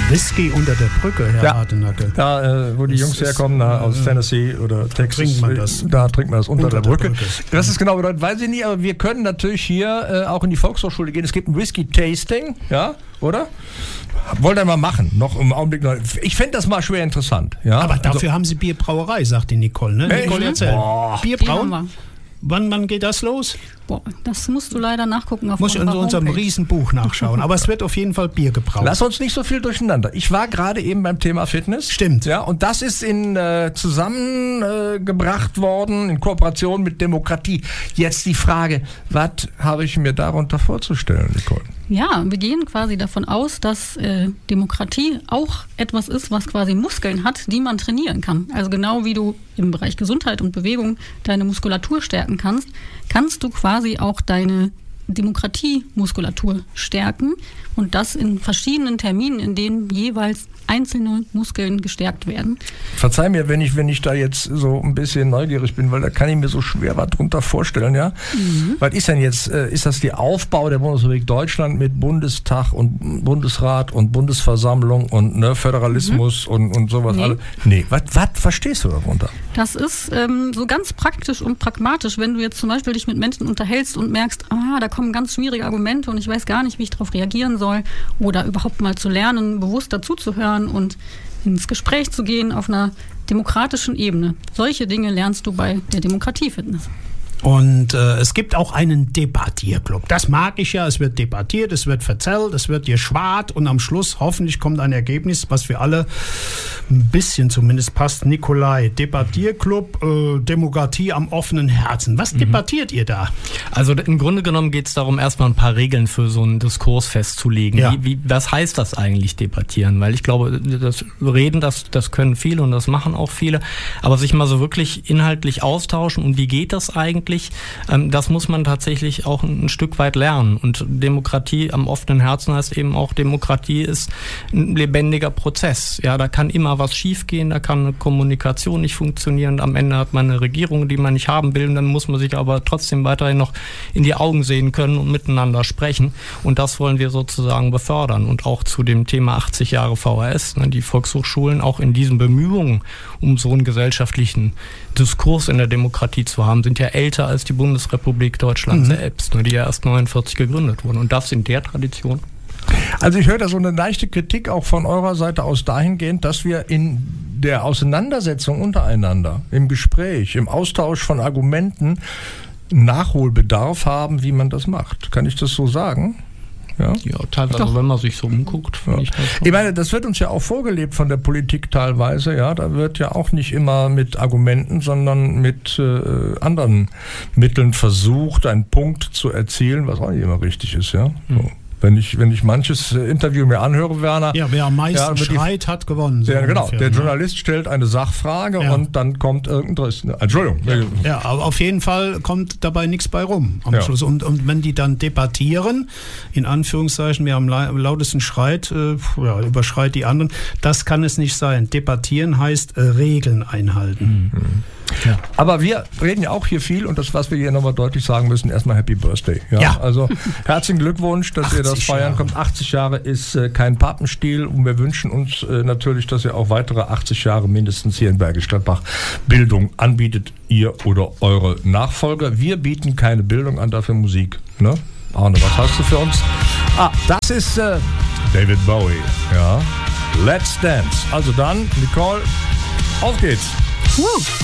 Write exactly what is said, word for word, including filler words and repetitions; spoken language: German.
Whisky unter der Brücke, Herr Ja. Hardenacke. Da, äh, wo die Das Jungs ist, herkommen, na, aus äh, Tennessee oder Texas, trinkt man das. da trinkt man das unter, Unter der, Brücke. der Brücke. Was das genau bedeutet, weiß ich nicht, aber wir können natürlich hier äh, auch in die Volkshochschule gehen. Es gibt ein Whisky-Tasting, ja, oder? Wollt ihr mal machen, noch im Augenblick noch. Ich fände das mal schwer interessant. Ja? Aber dafür haben Sie Bierbrauerei, sagt die Nicole. Ne? Echt? Nicole, erzähl. Boah. Bier Die haben brauen? wir. Wann, wann geht das los? Boah, das musst du leider nachgucken auf Muss ich in unserer unserem Homepage. Riesenbuch nachschauen. Aber es wird auf jeden Fall Bier gebraut. Lass uns nicht so viel durcheinander. Ich war gerade eben beim Thema Fitness. Stimmt. Ja, und das ist in äh, zusammengebracht äh, gebracht worden in Kooperation mit Demokratie. Jetzt die Frage, was habe ich mir darunter vorzustellen, Nicole? Ja, wir gehen quasi davon aus, dass äh, Demokratie auch etwas ist, was quasi Muskeln hat, die man trainieren kann. Also genau wie du im Bereich Gesundheit und Bewegung deine Muskulatur stärken kannst, kannst du quasi auch deine Demokratiemuskulatur stärken und das in verschiedenen Terminen, in denen jeweils einzelne Muskeln gestärkt werden. Verzeih mir, wenn ich, wenn ich da jetzt so ein bisschen neugierig bin, weil da kann ich mir so schwer was drunter vorstellen, ja? Mhm. Was ist denn jetzt, äh, ist das der Aufbau der Bundesrepublik Deutschland mit Bundestag und Bundesrat und Bundesversammlung und ne, Föderalismus mhm. und, und sowas nee. alles? Nee, was verstehst du darunter? Das ist ähm, so ganz praktisch und pragmatisch, wenn du jetzt zum Beispiel dich mit Menschen unterhältst und merkst, ah, da kommen ganz schwierige Argumente und ich weiß gar nicht, wie ich darauf reagieren soll oder überhaupt mal zu lernen, bewusst dazuzuhören und ins Gespräch zu gehen auf einer demokratischen Ebene. Solche Dinge lernst du bei der Demokratiefitness. Und äh, es gibt auch einen Debattierclub. Das mag ich ja. Es wird debattiert, es wird verzählt, es wird geschwart und am Schluss hoffentlich kommt ein Ergebnis, was für alle ein bisschen zumindest passt. Nikolai, Debattierclub, äh, Demokratie am offenen Herzen. Was mhm. debattiert ihr da? Also im Grunde genommen geht es darum, erstmal ein paar Regeln für so einen Diskurs festzulegen. Ja. Wie, wie, was heißt das eigentlich, debattieren? Weil ich glaube, das Reden, das, das können viele und das machen auch viele. Aber sich mal so wirklich inhaltlich austauschen und wie geht das eigentlich? Das muss man tatsächlich auch ein Stück weit lernen. Und Demokratie am offenen Herzen heißt eben auch, Demokratie ist ein lebendiger Prozess. Ja, da kann immer was schiefgehen, da kann eine Kommunikation nicht funktionieren. Am Ende hat man eine Regierung, die man nicht haben will. Und dann muss man sich aber trotzdem weiterhin noch in die Augen sehen können und miteinander sprechen. Und das wollen wir sozusagen befördern. Und auch zu dem Thema achtzig Jahre V H S, ne, die Volkshochschulen auch in diesen Bemühungen, um so einen gesellschaftlichen Diskurs in der Demokratie zu haben, sind ja älter als die Bundesrepublik Deutschland mhm. selbst, ne, die ja erst neunundvierzig gegründet wurden. Und das in der Tradition. Also ich höre da so eine leichte Kritik auch von eurer Seite aus dahingehend, dass wir in der Auseinandersetzung untereinander, im Gespräch, im Austausch von Argumenten Nachholbedarf haben, wie man das macht. Kann ich das so sagen? Ja, ja teilweise, Doch. wenn man sich so umguckt, finde ja. ich das schon. Ich meine, das wird uns ja auch vorgelebt von der Politik teilweise, ja, da wird ja auch nicht immer mit Argumenten, sondern mit äh, anderen Mitteln versucht, einen Punkt zu erzielen, was auch nicht immer richtig ist, ja. Mhm. So. Wenn ich, wenn ich manches Interview mir anhöre, Werner. Ja, wer am meisten ja, schreit, die, hat gewonnen. So ja, genau. ungefähr, der ne? Journalist stellt eine Sachfrage ja. und dann kommt irgendein Driss. Entschuldigung. Ja, ja, aber auf jeden Fall kommt dabei nichts bei rum am ja. Schluss. Und, und wenn die dann debattieren, in Anführungszeichen, wer am lautesten schreit, äh, ja, überschreit die anderen, das kann es nicht sein. Debattieren heißt äh, Regeln einhalten. Mhm. Ja. Aber wir reden ja auch hier viel und das, was wir hier nochmal deutlich sagen müssen, erstmal Happy Birthday. Ja? Ja. Also herzlichen Glückwunsch, dass ihr das feiern Jahre. kommt. achtzig Jahre ist äh, kein Pappenstiel und wir wünschen uns äh, natürlich, dass ihr auch weitere achtzig Jahre mindestens hier in Bergisch Gladbach Bildung anbietet, ihr oder eure Nachfolger. Wir bieten keine Bildung an, dafür Musik. Ne? Arne, was hast du für uns? Ah, das ist äh, David Bowie. Ja. Let's Dance. Also dann, Nicole, auf geht's. Woo.